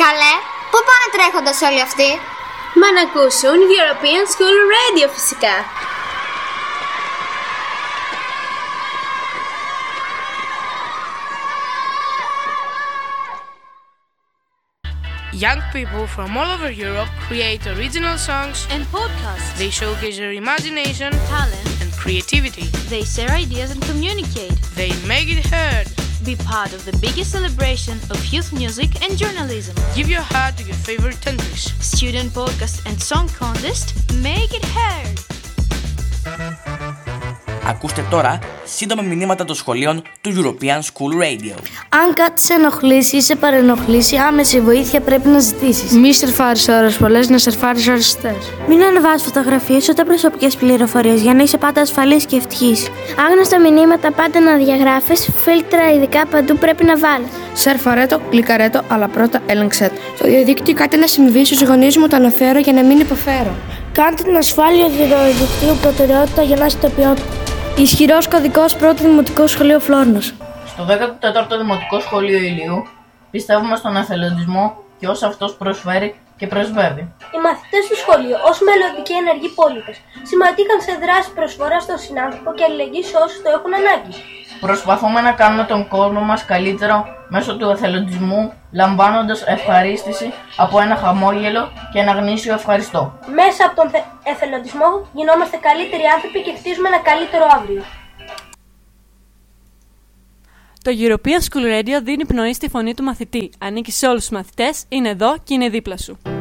Καλέ, πού πάνε τρέχοντας όλοι αυτοί? Μα να ακούσουν European School Radio φυσικά. Young people from all over Europe create original songs and podcasts. They showcase their imagination, talent, and creativity. They share ideas and communicate. They make it heard. Be part of the biggest celebration of youth music and journalism. Give your heart to your favorite countries. Student podcast and song contest. Make it heard. Ακούστε τώρα σύντομα μηνύματα των σχολείων του European School Radio. Αν κάτι σε ενοχλήσει ή σε παρενοχλήσει, άμεση βοήθεια πρέπει να ζητήσεις. Μη σερφάρεις ώρες πολλές, να σερφάρεις ώρες στές. Μην ανεβάσεις φωτογραφίες ούτε προσωπικές πληροφορίες για να είσαι πάντα ασφαλής και ευτυχής. Άγνωστα μηνύματα πάντα να διαγράφεις, φίλτρα ειδικά παντού πρέπει να βάλεις. Σερφαρέ το, κλικαρέ το, αλλά πρώτα έλεγξέ το. Στο διαδίκτυο κάτι να συμβεί, στους γονείς μου το αναφέρω για να μην υποφέρω. Κάντε την ασφάλεια διαδικτύου προτεραιότητα για να είστε ποιότητα. Ισχυρός κωδικός πρώτο δημοτικό σχολείο Φλόρνος. Στο 14ο Δημοτικό Σχολείο Ηλίου πιστεύουμε στον εθελοντισμό και όσα αυτός προσφέρει και πρεσβεύει. Οι μαθητές του σχολείου, ως μελλοντικοί ενεργοί πολίτες, συμμετείχαν σε δράσεις προσφοράς στον συνάνθρωπο και αλληλεγγύη σε όσους το έχουν ανάγκη. Προσπαθούμε να κάνουμε τον κόσμο μας καλύτερο μέσω του εθελοντισμού, λαμβάνοντας ευχαρίστηση από ένα χαμόγελο και ένα γνήσιο ευχαριστώ. Μέσα από τον εθελοντισμό γινόμαστε καλύτεροι άνθρωποι και χτίζουμε ένα καλύτερο αύριο. Το European School Radio δίνει πνοή στη φωνή του μαθητή. Ανήκει σε όλους τους μαθητές, είναι εδώ και είναι δίπλα σου.